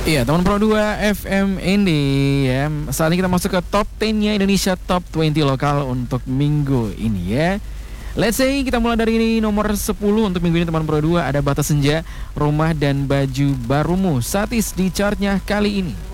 Iya, teman Pro 2 FM Indie ya. Saat ini kita masuk ke top 10-nya Indonesia Top 20 lokal untuk minggu ini ya. Let's say kita mulai dari ini nomor 10 untuk minggu ini teman Pro 2 ada Batas Senja, Rumah dan Baju Barumu. Satis di chartnya kali ini.